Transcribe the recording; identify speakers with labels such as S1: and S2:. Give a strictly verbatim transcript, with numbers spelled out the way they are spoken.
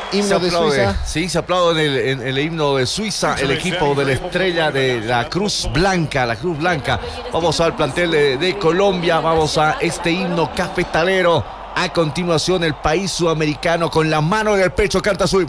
S1: himno de Suiza.
S2: Sí, se aplaude en el, en el himno de Suiza, el equipo de la estrella de la Cruz Blanca, la Cruz Blanca. Vamos al plantel de, de Colombia, vamos a este himno cafetalero. A continuación, el país sudamericano con la mano en el pecho canta su himno.